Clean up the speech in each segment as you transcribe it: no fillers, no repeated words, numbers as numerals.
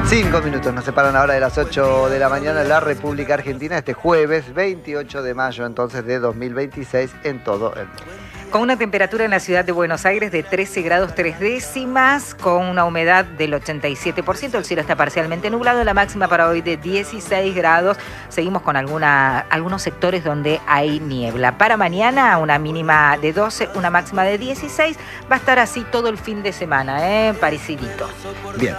5 minutos nos separan ahora de las 8 de la mañana en la República Argentina, este jueves 28 de mayo entonces de 2026 en todo el mundo. Con una temperatura en la ciudad de Buenos Aires de 13 grados 3 décimas, con una humedad del 87%, el cielo está parcialmente nublado, la máxima para hoy de 16 grados, seguimos con algunos sectores donde hay niebla. Para mañana una mínima de 12, una máxima de 16, va a estar así todo el fin de semana, parecidito. Bien,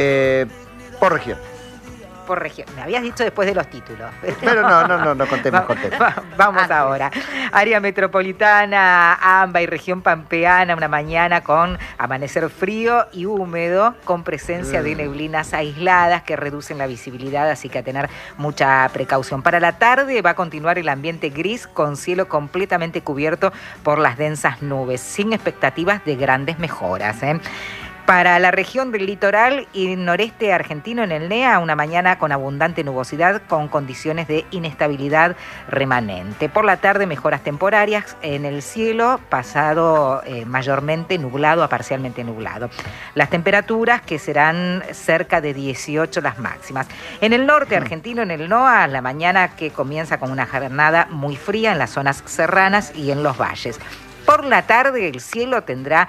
por región. Por región. Me habías dicho después de los títulos. Pero no, contemos. Vamos ahora. Área metropolitana, AMBA y región pampeana, una mañana con amanecer frío y húmedo, con presencia de neblinas aisladas que reducen la visibilidad, así que a tener mucha precaución. Para la tarde va a continuar el ambiente gris con cielo completamente cubierto por las densas nubes, sin expectativas de grandes mejoras. Para la región del litoral y noreste argentino en el NEA, una mañana con abundante nubosidad con condiciones de inestabilidad remanente. Por la tarde, mejoras temporarias en el cielo, pasado mayormente nublado a parcialmente nublado. Las temperaturas que serán cerca de 18 las máximas. En el norte argentino, en el NOA, la mañana que comienza con una jornada muy fría en las zonas serranas y en los valles. Por la tarde, el cielo tenderá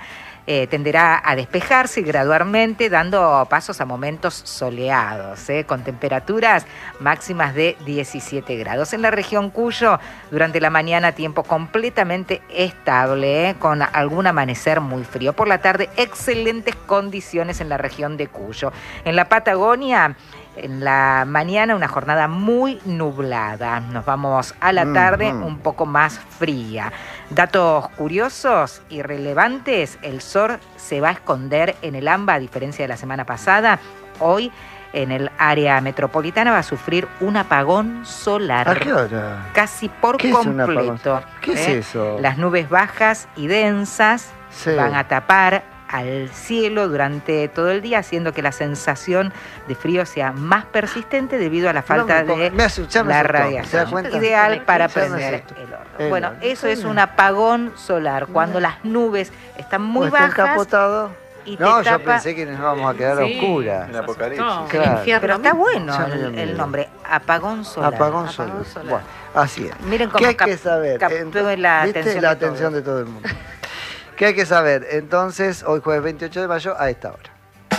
a despejarse gradualmente, dando pasos a momentos soleados, con temperaturas máximas de 17 grados. En la región Cuyo, durante la mañana, tiempo completamente estable, con algún amanecer muy frío. Por la tarde, excelentes condiciones en la región de Cuyo. En la Patagonia, en la mañana una jornada muy nublada. Nos vamos a la tarde un poco más fría. Datos curiosos y relevantes: el sol se va a esconder en el AMBA, a diferencia de la semana pasada. Hoy en el área metropolitana va a sufrir un apagón solar. ¿A qué hora? Casi por completo. ¿Qué es eso? Las nubes bajas y densas van a tapar al cielo durante todo el día, haciendo que la sensación de frío sea más persistente debido a la falta de la radiación. Ideal para prender el horno. Bueno, eso es un apagón solar, cuando las nubes están muy bajas. Encapotado. Y no, te yo tapa... pensé que nos vamos a quedar oscuras. En Apocalipsis. No, claro. Pero está bueno el nombre, apagón solar. Apagón solar. Bueno, así es. Miren cómo ¿qué hay que saber? captó la atención de todo el mundo. ¿Qué hay que saber? Entonces, hoy jueves 28 de mayo, a esta hora.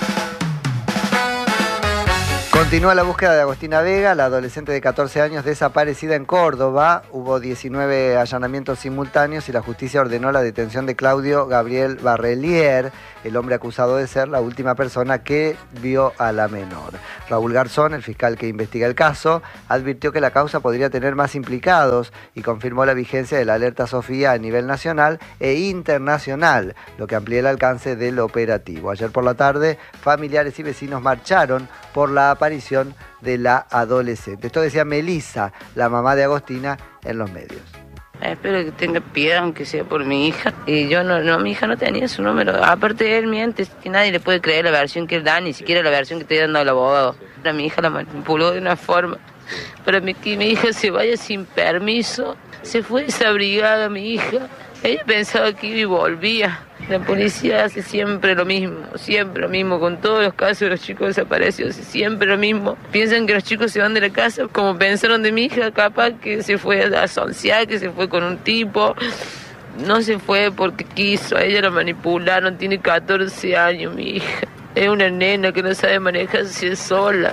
Continúa la búsqueda de Agostina Vega, la adolescente de 14 años desaparecida en Córdoba. Hubo 19 allanamientos simultáneos y la justicia ordenó la detención de Claudio Gabriel Barrelier, el hombre acusado de ser la última persona que vio a la menor. Raúl Garzón, el fiscal que investiga el caso, advirtió que la causa podría tener más implicados y confirmó la vigencia de la alerta Sofía a nivel nacional e internacional, lo que amplía el alcance del operativo. Ayer por la tarde, familiares y vecinos marcharon por la aparición de la adolescente. Esto decía Melissa, la mamá de Agostina, en los medios. Espero que tenga piedad, aunque sea por mi hija. Y yo mi hija no tenía su número. Aparte, él miente, que nadie le puede creer la versión que él da, ni siquiera la versión que está dando el abogado. A mi hija la manipuló de una forma para que mi hija se vaya sin permiso. Se fue desabrigada mi hija. Ella pensaba que iba y volvía. La policía hace siempre lo mismo con todos los casos de los chicos desaparecidos, siempre lo mismo. Piensan que los chicos se van de la casa como pensaron de mi hija, capaz que se fue a asociar, que se fue con un tipo. No se fue porque quiso, a ella la manipularon, tiene 14 años mi hija. Es una nena que no sabe manejarse sola.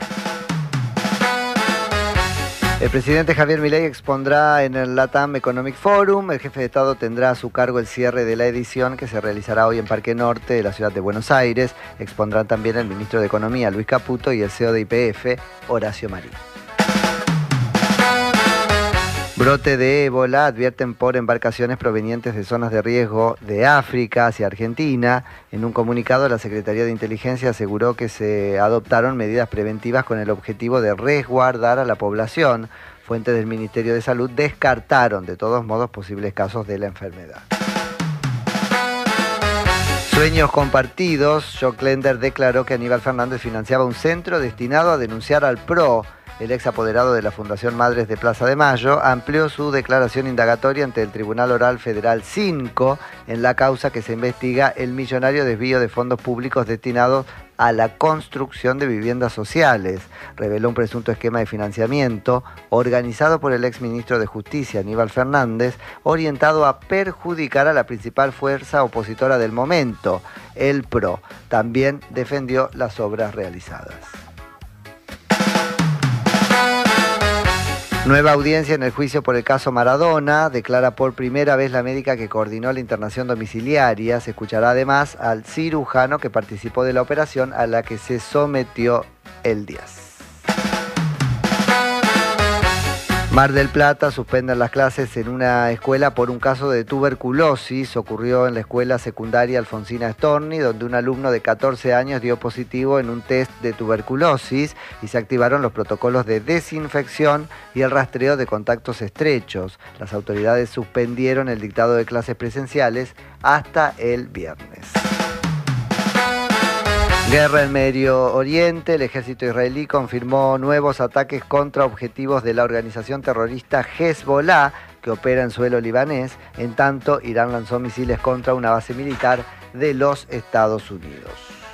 El presidente Javier Milei expondrá en el LATAM Economic Forum. El jefe de Estado tendrá a su cargo el cierre de la edición que se realizará hoy en Parque Norte de la ciudad de Buenos Aires. Expondrán también el ministro de Economía, Luis Caputo, y el CEO de YPF, Horacio Marín. Brote de ébola, advierten por embarcaciones provenientes de zonas de riesgo de África hacia Argentina. En un comunicado, la Secretaría de Inteligencia aseguró que se adoptaron medidas preventivas con el objetivo de resguardar a la población. Fuentes del Ministerio de Salud descartaron de todos modos posibles casos de la enfermedad. Sueños compartidos. Jock Lender declaró que Aníbal Fernández financiaba un centro destinado a denunciar al PRO. El ex apoderado de la Fundación Madres de Plaza de Mayo amplió su declaración indagatoria ante el Tribunal Oral Federal 5 en la causa que se investiga el millonario desvío de fondos públicos destinados a la construcción de viviendas sociales. Reveló un presunto esquema de financiamiento organizado por el exministro de Justicia, Aníbal Fernández, orientado a perjudicar a la principal fuerza opositora del momento, el PRO. También defendió las obras realizadas. Nueva audiencia en el juicio por el caso Maradona. Declara por primera vez la médica que coordinó la internación domiciliaria. Se escuchará además al cirujano que participó de la operación a la que se sometió el 10. Mar del Plata suspenden las clases en una escuela por un caso de tuberculosis. Ocurrió en la escuela secundaria Alfonsina Storni, donde un alumno de 14 años dio positivo en un test de tuberculosis y se activaron los protocolos de desinfección y el rastreo de contactos estrechos. Las autoridades suspendieron el dictado de clases presenciales hasta el viernes. Guerra en Medio Oriente. El ejército israelí confirmó nuevos ataques contra objetivos de la organización terrorista Hezbollah, que opera en suelo libanés. En tanto, Irán lanzó misiles contra una base militar de los Estados Unidos.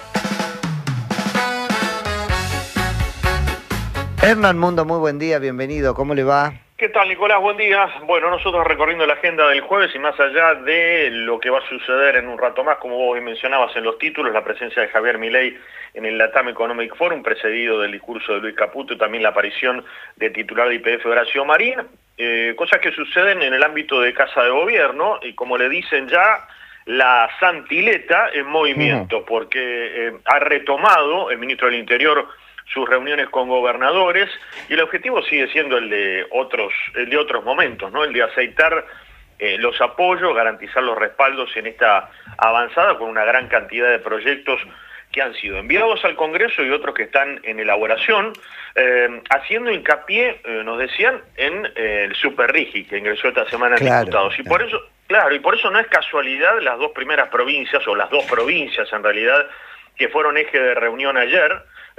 Hernán Mundo, muy buen día, bienvenido. ¿Cómo le va? ¿Qué tal, Nicolás? Buen día. Bueno, nosotros recorriendo la agenda del jueves y más allá de lo que va a suceder en un rato más, como vos mencionabas en los títulos, la presencia de Javier Milei en el Latam Economic Forum, precedido del discurso de Luis Caputo y también la aparición del titular de YPF, Horacio Marín, cosas que suceden en el ámbito de Casa de Gobierno y como le dicen ya, la santileta en movimiento, porque ha retomado el ministro del Interior sus reuniones con gobernadores y el objetivo sigue siendo el de otros momentos, ¿no? El de aceitar los apoyos, garantizar los respaldos en esta avanzada con una gran cantidad de proyectos que han sido enviados al Congreso y otros que están en elaboración, haciendo hincapié, nos decían, en el Super Rigi que ingresó esta semana en diputados. Y por eso, y por eso no es casualidad las dos primeras provincias, o las dos provincias en realidad, que fueron eje de reunión ayer,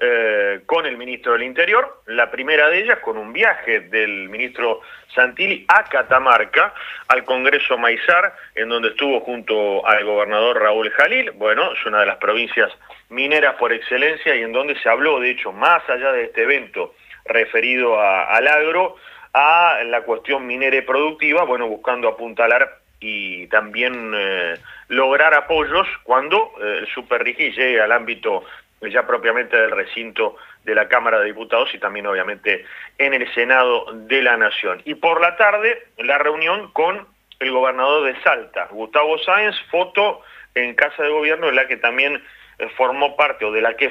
con el ministro del Interior, la primera de ellas con un viaje del ministro Santilli a Catamarca, al Congreso Maizar, en donde estuvo junto al gobernador Raúl Jalil. Bueno, es una de las provincias mineras por excelencia y en donde se habló, de hecho, más allá de este evento referido al agro, a la cuestión minera y productiva, bueno, buscando apuntalar y también lograr apoyos cuando el Super Rigi llegue al ámbito ya propiamente del recinto de la Cámara de Diputados y también obviamente en el Senado de la Nación. Y por la tarde, la reunión con el gobernador de Salta, Gustavo Sáenz, foto en Casa de Gobierno en la que también formó parte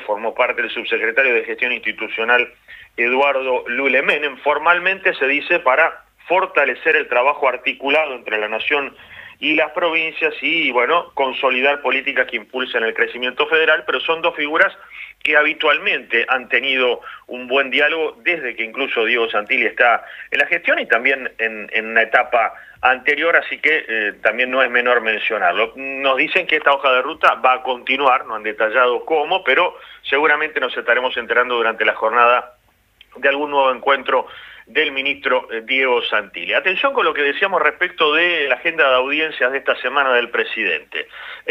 el subsecretario de Gestión Institucional Eduardo Lule Menem, formalmente se dice para fortalecer el trabajo articulado entre la Nación y las provincias y, bueno, consolidar políticas que impulsen el crecimiento federal, pero son dos figuras que habitualmente han tenido un buen diálogo desde que incluso Diego Santilli está en la gestión y también en una etapa anterior, así que también no es menor mencionarlo. Nos dicen que esta hoja de ruta va a continuar, no han detallado cómo, pero seguramente nos estaremos enterando durante la jornada de algún nuevo encuentro del ministro Diego Santilli. Atención con lo que decíamos respecto de la agenda de audiencias de esta semana del presidente,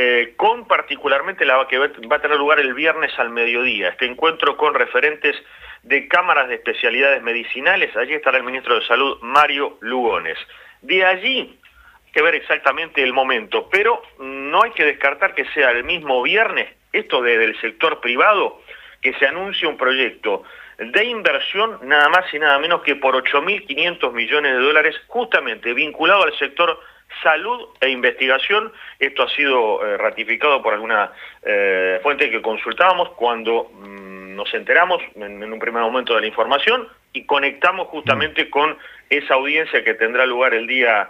con particularmente la que va a tener lugar el viernes al mediodía, este encuentro con referentes de cámaras de especialidades medicinales. Allí estará el ministro de Salud, Mario Lugones. De allí hay que ver exactamente el momento, pero no hay que descartar que sea el mismo viernes, esto desde el sector privado, que se anuncie un proyecto de inversión nada más y nada menos que por 8.500 millones de dólares, justamente vinculado al sector salud e investigación. Esto ha sido ratificado por alguna fuente que consultábamos cuando nos enteramos en un primer momento de la información y conectamos justamente con esa audiencia que tendrá lugar el día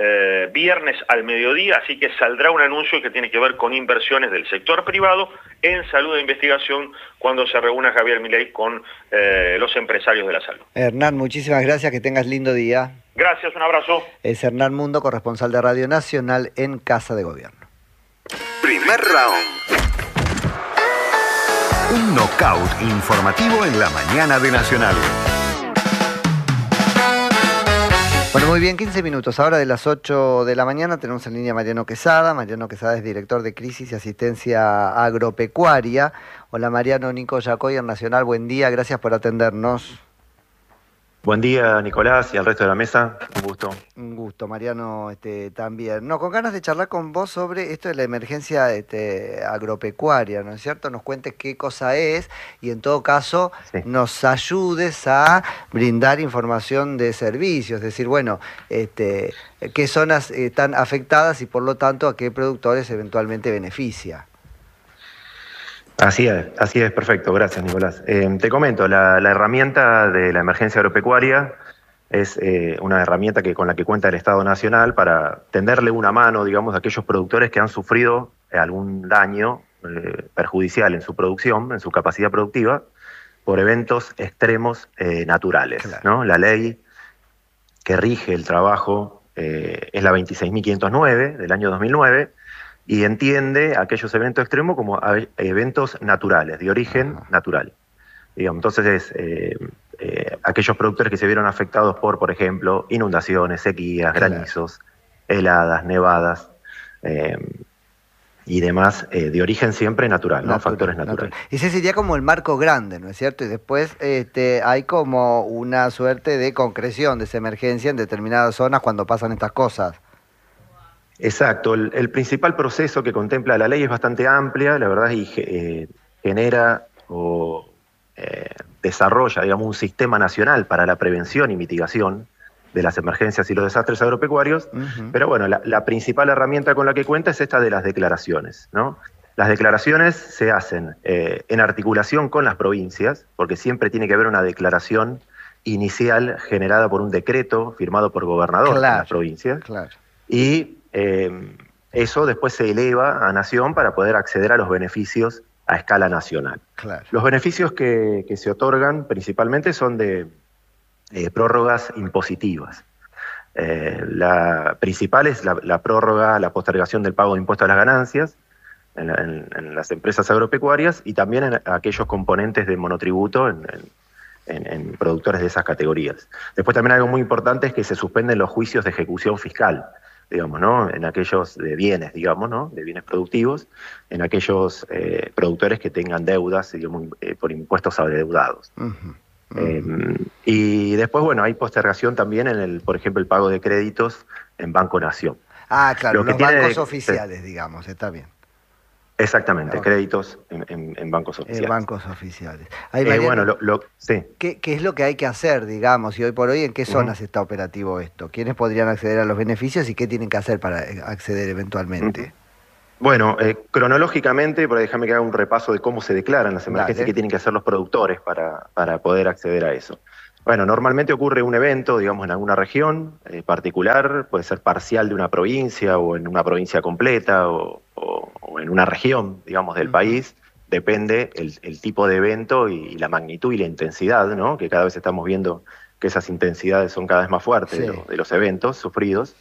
viernes al mediodía, así que saldrá un anuncio que tiene que ver con inversiones del sector privado en salud e investigación cuando se reúna Javier Milei con los empresarios de la salud. Hernán, muchísimas gracias, que tengas lindo día. Gracias, un abrazo. Es Hernán Mundo, corresponsal de Radio Nacional en Casa de Gobierno. Primer round. Un knockout informativo en la mañana de Nacional. Bueno, muy bien, 15 minutos. Ahora de las 8 de la mañana tenemos en línea a Mariano Quesada. Mariano Quesada es director de Crisis y Asistencia Agropecuaria. Hola Mariano, Nico Yacoy en Nacional, buen día, gracias por atendernos. Buen día, Nicolás, y al resto de la mesa. Un gusto. Un gusto, Mariano, también. No, con ganas de charlar con vos sobre esto de la emergencia agropecuaria, ¿no es cierto? Nos cuentes qué cosa es y en todo caso Sí. nos ayudes a brindar información de servicios, es decir, bueno, qué zonas están afectadas y por lo tanto a qué productores eventualmente beneficia. Así es, perfecto, gracias, Nicolás. Te comento, la herramienta de la emergencia agropecuaria es una herramienta con la que cuenta el Estado Nacional para tenderle una mano, digamos, a aquellos productores que han sufrido algún daño perjudicial en su producción, en su capacidad productiva, por eventos extremos naturales, Claro. ¿no? La ley que rige el trabajo es la 26.509 del año 2009, y entiende aquellos eventos extremos como eventos naturales, de origen natural. Digamos, entonces, aquellos productores que se vieron afectados por ejemplo, inundaciones, sequías, Claro. granizos, heladas, nevadas y demás, de origen siempre natural, ¿no? Factores naturales. Ese sería como el marco grande, ¿no es cierto? Y después hay como una suerte de concreción de esa emergencia en determinadas zonas cuando pasan estas cosas. Exacto, el principal proceso que contempla la ley es bastante amplia, la verdad, y genera o desarrolla, digamos, un sistema nacional para la prevención y mitigación de las emergencias y los desastres agropecuarios. Ujú. Pero bueno, la principal herramienta con la que cuenta es esta de las declaraciones, ¿no? Las declaraciones se hacen en articulación con las provincias, porque siempre tiene que haber una declaración inicial generada por un decreto firmado por gobernador de las provincias. Claro. Y eso después se eleva a nación para poder acceder a los beneficios a escala nacional. Claro. Los beneficios que se otorgan principalmente son de prórrogas impositivas. La principal es la prórroga, la postergación del pago de impuestos a las ganancias en las empresas agropecuarias y también en aquellos componentes de monotributo en productores de esas categorías. Después también algo muy importante es que se suspenden los juicios de ejecución fiscal, digamos, ¿no? En aquellos de bienes, digamos, ¿no? De bienes productivos, en aquellos productores que tengan deudas, digamos, por impuestos adeudados. Ujú. Y después, bueno, hay postergación también por ejemplo, el pago de créditos en Banco Nación. Ah, claro, Lo que los tiene bancos de- oficiales, digamos, está bien. Exactamente, Ok. créditos en bancos oficiales. Bancos oficiales. Ahí, Mariano, Bueno, sí. ¿qué es lo que hay que hacer, digamos, y hoy por hoy en qué zonas está operativo esto? ¿Quiénes podrían acceder a los beneficios y qué tienen que hacer para acceder eventualmente? Bueno, cronológicamente, por ahí déjame que haga un repaso de cómo se declaran las emergencias Dale. y qué tienen que hacer los productores para poder acceder a eso. Bueno, normalmente ocurre un evento, digamos, en alguna región particular, puede ser parcial de una provincia o en una provincia completa o en una región, digamos, del país. Depende el tipo de evento y la magnitud y la intensidad, ¿no? Que cada vez estamos viendo que esas intensidades son cada vez más fuertes Sí. de los eventos sufridos.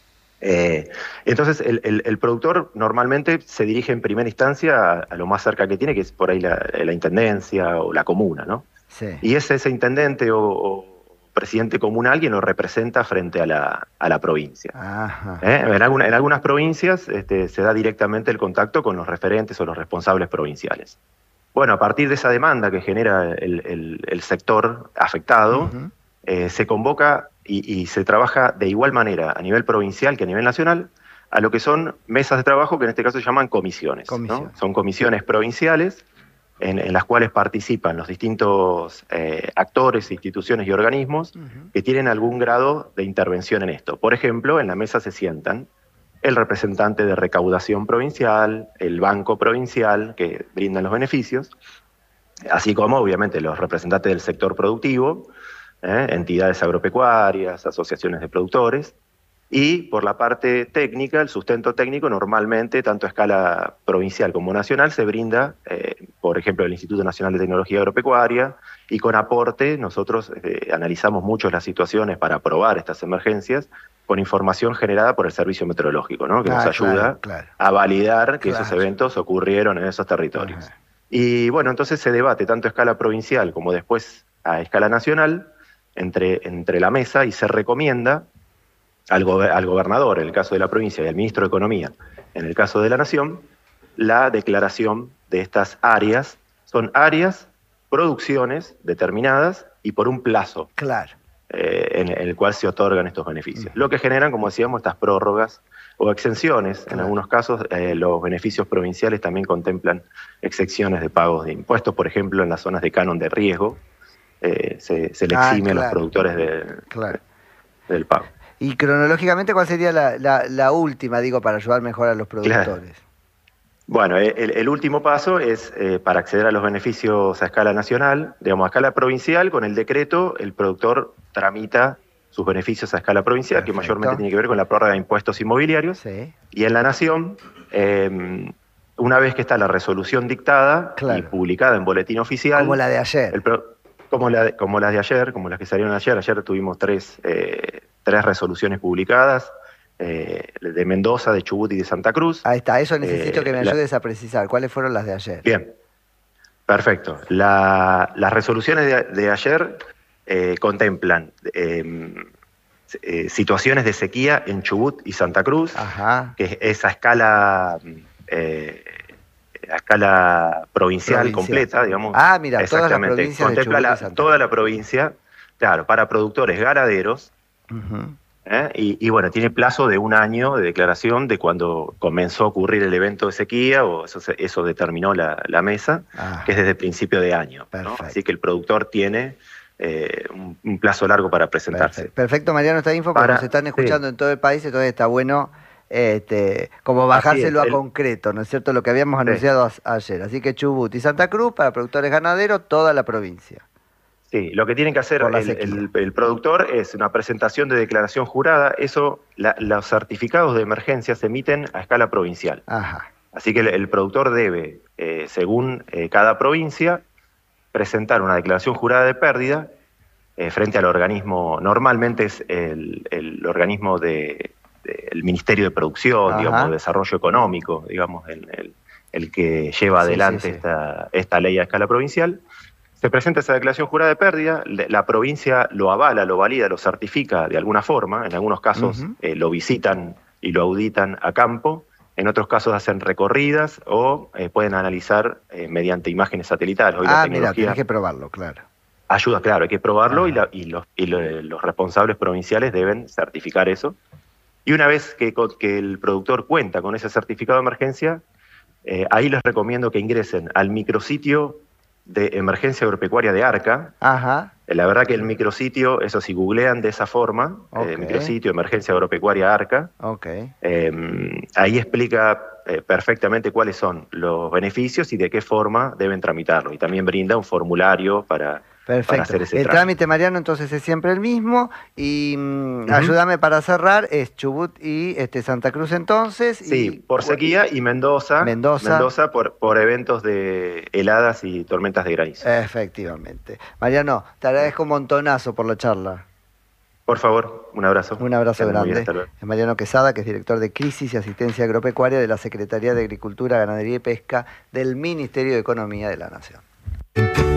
Entonces, el productor normalmente se dirige en primera instancia a lo más cerca que tiene, que es por ahí la intendencia o la comuna, ¿no? Sí. Y es ese intendente o presidente comunal quien lo representa frente a la provincia. Ajá. En algunas provincias se da directamente el contacto con los referentes o los responsables provinciales. Bueno, a partir de esa demanda que genera el sector afectado, Ujú. se convoca y se trabaja de igual manera a nivel provincial que a nivel nacional a lo que son mesas de trabajo que en este caso se llaman comisiones, ¿no? Comisiones. Son comisiones provinciales en las cuales participan los distintos actores, instituciones y organismos que tienen algún grado de intervención en esto. Por ejemplo, en la mesa se sientan el representante de recaudación provincial, el banco provincial que brindan los beneficios, así como obviamente los representantes del sector productivo, entidades agropecuarias, asociaciones de productores, y por la parte técnica, el sustento técnico normalmente, tanto a escala provincial como nacional, se brinda, por ejemplo, el Instituto Nacional de Tecnología Agropecuaria, y con aporte nosotros analizamos mucho las situaciones para aprobar estas emergencias con información generada por el Servicio Meteorológico, ¿no? Que nos ayuda claro. a validar que Claro. esos eventos ocurrieron en esos territorios. Ajá. Y bueno, entonces se debate tanto a escala provincial como después a escala nacional entre la mesa y se recomienda al gobernador, en el caso de la provincia, y al ministro de Economía, en el caso de la Nación, la declaración de estas áreas. Son áreas, producciones determinadas y por un plazo. Claro. En el cual se otorgan estos beneficios. Lo que generan, como decíamos, estas prórrogas o exenciones. En algunos casos, los beneficios provinciales también contemplan exenciones de pagos de impuestos. Por ejemplo, en las zonas de canon de riesgo, se le exime a los productores del pago. Y cronológicamente, ¿cuál sería la última, digo, para ayudar mejor a los productores? Claro. Bueno, el último paso es para acceder a los beneficios a escala nacional, digamos, a escala provincial, con el decreto el productor tramita sus beneficios a escala provincial, que mayormente tiene que ver con la prórroga de impuestos inmobiliarios. Sí. Y en la Nación, una vez que está la resolución dictada y publicada en boletín oficial... Como la de ayer. Como las de ayer, como las que salieron ayer. Ayer tuvimos tres resoluciones publicadas, de Mendoza, de Chubut y de Santa Cruz. Ahí está, eso necesito que me ayudes a precisar. ¿Cuáles fueron las de ayer? Bien, perfecto. Las resoluciones de ayer contemplan situaciones de sequía en Chubut y Santa Cruz, que es a escala provincial completa, digamos. Ah, mira, todas las provincias contempla de Chubut y Santa Cruz. Toda la provincia, claro, para productores ganaderos. Y bueno, tiene plazo de 1 año de declaración de cuando comenzó a ocurrir el evento de sequía, o eso determinó la mesa, que es desde el principio de año, ¿no? Así que el productor tiene un plazo largo para presentarse. Perfecto, Mariano, esta info, porque nos están escuchando en todo el país, entonces está bueno como bajárselo a concreto, ¿no es cierto? Lo que habíamos anunciado ayer. Así que Chubut y Santa Cruz, para productores ganaderos, toda la provincia. Sí, lo que tiene que hacer el productor es una presentación de declaración jurada. Eso, los certificados de emergencia se emiten a escala provincial. Así que el productor debe, según cada provincia, presentar una declaración jurada de pérdida frente al organismo. Normalmente es el organismo del Ministerio de Producción, digamos, de Desarrollo Económico, digamos, el que lleva adelante esta ley a escala provincial. Se presenta esa declaración jurada de pérdida, la provincia lo avala, lo valida, lo certifica de alguna forma, en algunos casos lo visitan y lo auditan a campo, en otros casos hacen recorridas o pueden analizar mediante imágenes satelitales. Hoy la tecnología, mira, tenés que probarlo, claro. Ayuda, claro, hay que probarlo y los responsables provinciales deben certificar eso. Y una vez que el productor cuenta con ese certificado de emergencia, ahí les recomiendo que ingresen al micrositio de Emergencia Agropecuaria de ARCA. La verdad que el micrositio, eso si googlean de esa forma, micrositio Emergencia Agropecuaria ARCA, ahí explica perfectamente cuáles son los beneficios y de qué forma deben tramitarlo. Y también brinda un formulario para hacer ese trámite. El trámite, Mariano, entonces es siempre el mismo. Y ayúdame para cerrar, es Chubut y Santa Cruz entonces. Sí, por sequía, y Mendoza por eventos de heladas y tormentas de granizo. Efectivamente. Mariano, te agradezco un montonazo por la charla. Por favor, un abrazo. Un abrazo grande. Es Mariano Quesada, que es director de Crisis y Asistencia Agropecuaria de la Secretaría de Agricultura, Ganadería y Pesca del Ministerio de Economía de la Nación.